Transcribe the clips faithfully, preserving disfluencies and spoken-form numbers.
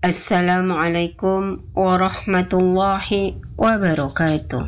Assalamualaikum warahmatullahi wabarakatuh.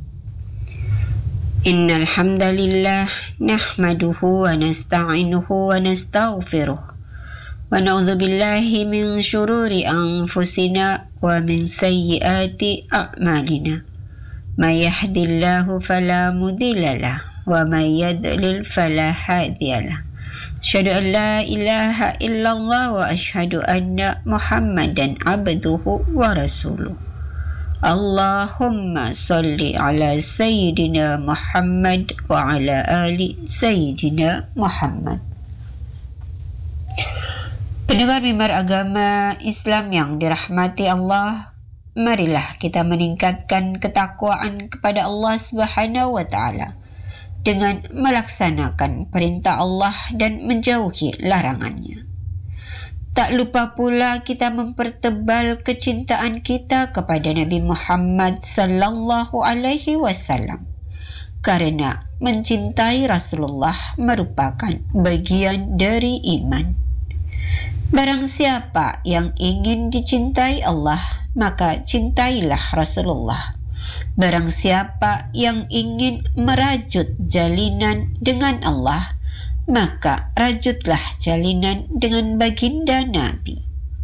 Innal hamdalillah nahmaduhu wa nasta'inuhu wa nastaghfiruh wa na'udzu billahi min syururi anfusina wa min sayyiati a'malina. May yahdihillahu fala mudhillalah wa may yudlil fala hadiyalah. Asyhadu an la ilaha illallah wa asyhadu anna Muhammadan abduhu wa rasuluh. Allahumma salli ala sayyidina Muhammad wa ala ali sayyidina Muhammad. Pendengar mimbar agama Islam yang dirahmati Allah, marilah kita meningkatkan ketakwaan kepada Allah Subhanahu wa taala dengan melaksanakan perintah Allah dan menjauhi larangannya. Tak lupa pula kita mempertebal kecintaan kita kepada Nabi Muhammad sallallahu alaihi wasallam, karena mencintai Rasulullah merupakan bagian dari iman. Barang siapa yang ingin dicintai Allah, maka cintailah Rasulullah. Barang siapa yang ingin merajut jalinan dengan Allah, maka rajutlah jalinan dengan baginda Nabi.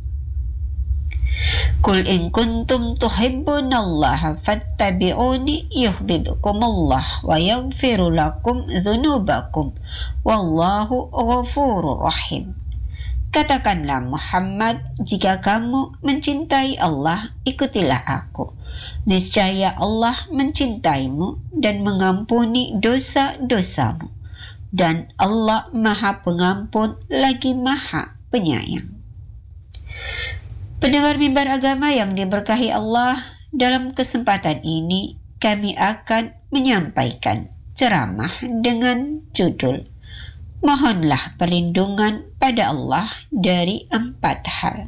Qul in kuntum tuhibbunallaha fattabi'uni yuhibbukumullah wa yaghfiru lakum dzunubakum wallahu ghafurur rahim. Katakanlah Muhammad, jika kamu mencintai Allah, ikutilah aku. Niscaya Allah mencintaimu dan mengampuni dosa-dosamu. Dan Allah Maha Pengampun lagi Maha Penyayang. Pendengar mimbar agama yang diberkahi Allah, dalam kesempatan ini kami akan menyampaikan ceramah dengan judul Mohonlah perlindungan pada Allah dari empat hal.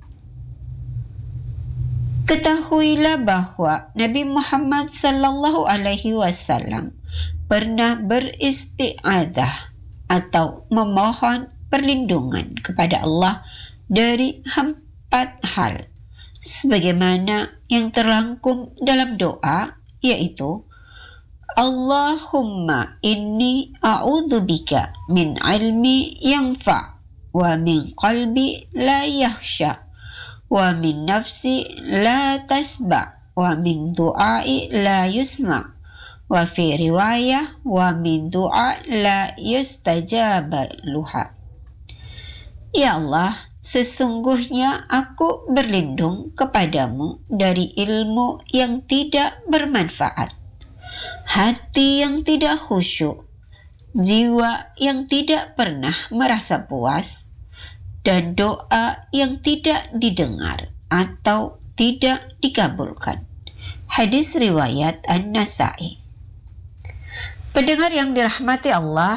Ketahuilah bahwa Nabi Muhammad sallallahu alaihi wasallam pernah beristi'adzah atau memohon perlindungan kepada Allah dari empat hal, sebagaimana yang terangkum dalam doa, yaitu Allahumma inni a'udzubika min ilmi yanfa' wa min qalbi la yakhsha wa min nafsi la tasba' wa min du'ai la yusma' wa fi riwayah wa min du'a la yustajaba luha. Ya Allah, sesungguhnya aku berlindung kepadamu dari ilmu yang tidak bermanfaat, hati yang tidak khusyuk, jiwa yang tidak pernah merasa puas, dan doa yang tidak didengar atau tidak dikabulkan. Hadis riwayat An-Nasa'i. Pendengar yang dirahmati Allah,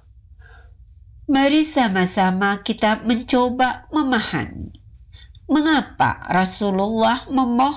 mari sama-sama kita mencoba memahami mengapa Rasulullah memohon